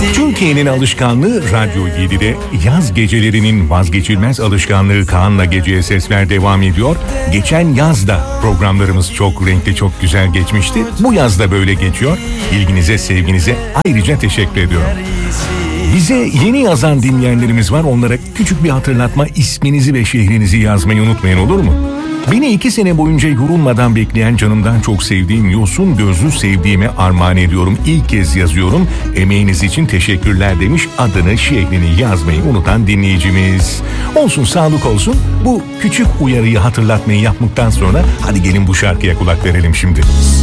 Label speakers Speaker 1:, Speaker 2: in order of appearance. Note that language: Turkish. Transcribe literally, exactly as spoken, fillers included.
Speaker 1: Türkiye'nin alışkanlığı Radyo yedide, yaz gecelerinin vazgeçilmez alışkanlığı Kaan'la Geceye Sesler devam ediyor. Geçen yaz da programlarımız çok renkli, çok güzel geçmişti. Bu yaz da böyle geçiyor. İlginize, sevginize ayrıca teşekkür ediyorum. Bize yeni yazan dinleyenlerimiz var. Onlara küçük bir hatırlatma, isminizi ve şehrinizi yazmayı unutmayın, olur mu? Beni iki sene boyunca yorulmadan bekleyen, canımdan çok sevdiğim Yosun Gözlü sevdiğime armağan ediyorum. İlk kez yazıyorum. Emeğiniz için teşekkürler demiş. Adını, şehrini yazmayı unutan dinleyicimiz. Olsun, sağlık olsun. Bu küçük uyarıyı, hatırlatmayı yaptıktan sonra hadi gelin bu şarkıya kulak verelim şimdi.